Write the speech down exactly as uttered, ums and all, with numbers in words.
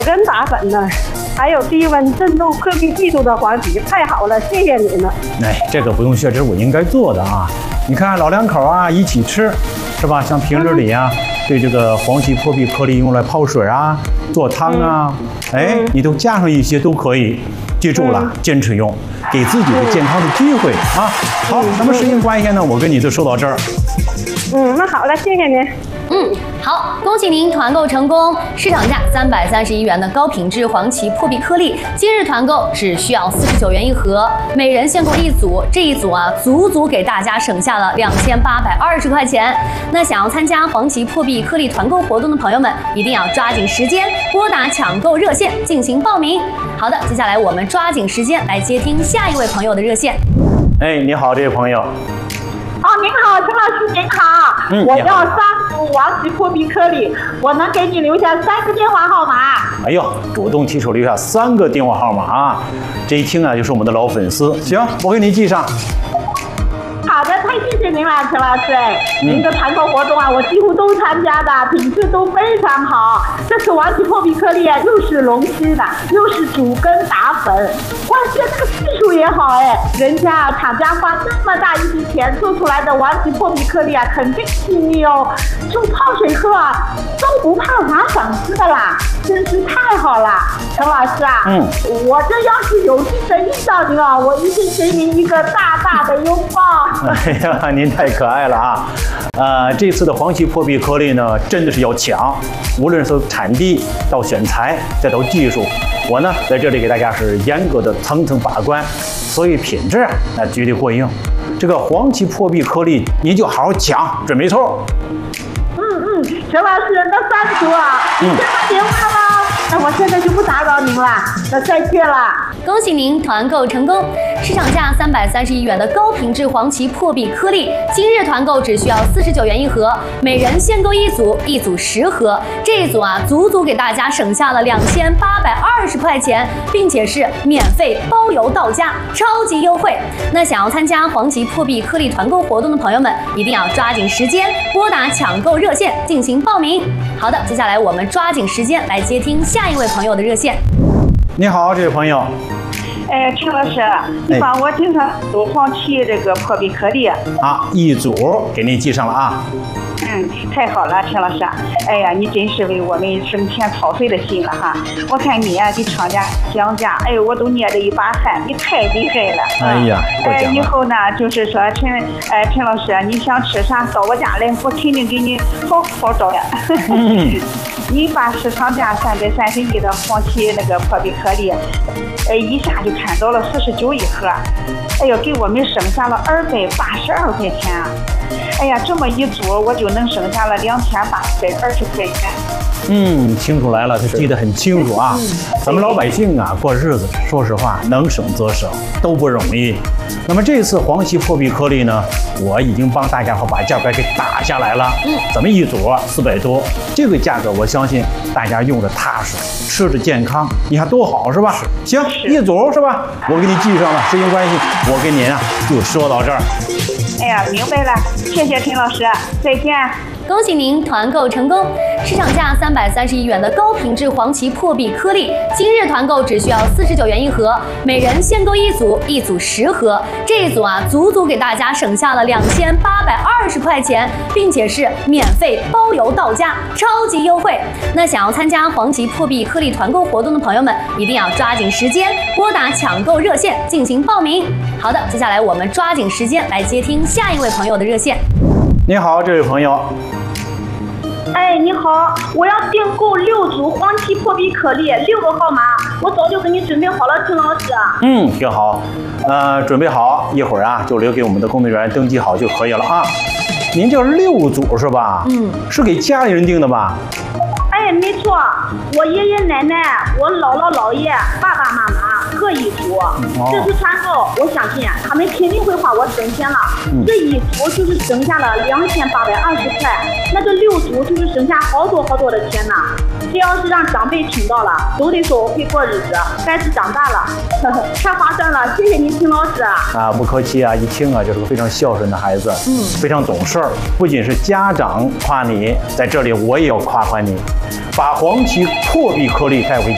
根打粉呢，还有低温震动破壁技术的黄芪，太好了，谢谢你们。 哎，这个不用谢，这是我应该做的啊。你看老两口啊一起吃，是吧？像平日里啊，对这个黄芪破壁颗粒用来泡水啊、做汤啊，哎，你都加上一些都可以。记住了，坚持用，给自己的健康的机会啊。好，那么时间关系呢，我跟你就说到这儿。 嗯，那好了，谢谢您。 嗯，好，恭喜您团购成功！市场价三百三十一元的高品质黄芪破壁颗粒，今日团购只需要四十九元一盒，每人限购一组，这一组啊，足足给大家省下了两千八百二十块钱。那想要参加黄芪破壁颗粒团购活动的朋友们，一定要抓紧时间，拨打抢购热线进行报名。好的，接下来我们抓紧时间来接听下一位朋友的热线。 哎，你好，这位朋友。 哦，您好，陈老师您好，嗯、我要三组黄芪破壁颗粒，我能给你留下三个电话号码。 哎呦，主动提出留下三个电话号码啊，这一听啊就是我们的老粉丝。行，我给你记上。 好的，太谢谢您了，陈老师。您的团购活动啊，我几乎都参加的，品质都非常好。这是黄芪破壁颗粒啊，又是龙须的，又是主根打粉，关键这个技术也好哎，人家厂家花这么大一笔钱做出来的黄芪破壁颗粒啊，肯定细腻哦，就泡水喝啊都不怕拉嗓子的啦，真是太好了，陈老师啊，嗯，我这要是有幸的遇到您啊，我一定给您一个大大的拥抱。 哎呀，您太可爱了啊！呃，这次的黄芪破壁颗粒呢，真的是要抢，无论是产地到选材再到技术，我呢在这里给大家是严格的层层把关，所以品质那绝对过硬。这个黄芪破壁颗粒，您就好好抢，准没错。 嗯嗯，陈老师，那三组啊，你先打电话了，那我现在就不打扰您了，那再见了。 恭喜您团购成功！市场价三百三十一元的高品质黄芪破壁颗粒，今日团购只需要四十九元一盒，每人限购一组，一组十盒。这一组啊，足足给大家省下了两千八百二十块钱，并且是免费包邮到家，超级优惠。那想要参加黄芪破壁颗粒团购活动的朋友们，一定要抓紧时间，拨打抢购热线进行报名。好的，接下来我们抓紧时间来接听下一位朋友的热线。 你好，这位朋友。 哎，陈老师，你帮我订上组黄芪这个破壁颗粒啊，一组给您记上了啊。 嗯，太好了，陈老师。哎呀，你真是为我们省钱操碎了心了哈！我看你啊，给厂家讲价，哎呦，我都捏着一把汗，你太厉害了。 哎呀， 哎，以后呢，就是说陈，哎，陈老师，你想吃啥，到我家来，我肯定给你好好招呀。嗯你把市场价三百三十一的黄芪那个破壁颗粒，呃，一下就看到了四十九一盒，哎呦，给我们省下了二百八十二块钱啊！哎呀，这么一组我就能省下了两千八百二十块钱。 嗯，听出来了，他记得很清楚啊。咱们老百姓啊，过日子，说实话，能省则省，都不容易。那么这次黄芪破壁颗粒呢，我已经帮大家伙把价格给打下来了。嗯，咱们一组四百多，这个价格我相信大家用着踏实，吃着健康，你看多好是吧？行，一组是吧？我给你记上了，时间关系，我跟您啊就说到这儿。 哎呀，明白了，谢谢陈老师，再见。 恭喜您团购成功！市场价三百三十一元的高品质黄芪破壁颗粒，今日团购只需要四十九元一盒，每人限购一组，一组十盒。这一组啊，足足给大家省下了两千八百二十块钱，并且是免费包邮到家，超级优惠。那想要参加黄芪破壁颗粒团购活动的朋友们，一定要抓紧时间，拨打抢购热线进行报名。好的，接下来我们抓紧时间来接听下一位朋友的热线。 你好，这位朋友。 哎，你好，我要订购六组黄芪破壁颗粒，六个号码，我早就给你准备好了，陈老师。 嗯，挺好，呃，准备好，一会儿啊就留给我们的工作人员登记好就可以了啊。您这六组是吧？嗯，是给家里人订的吧？ 哎，没错，我爷爷奶奶、我姥姥姥爷、爸爸妈妈各一组。哦、这次团购，我相信他们肯定会花我省钱了。嗯、这一组就是省下了两千八百二十块，那这六组就是省下好多好多的钱呢。这要是让长辈听到了，都得说我会过日子，孩子长大了，呵呵，太划算了。谢谢您，秦老师。 啊，不客气啊，一听啊就是个非常孝顺的孩子，嗯，非常懂事儿。不仅是家长夸你，在这里我也要夸夸你，把黄芪破壁颗粒带回家。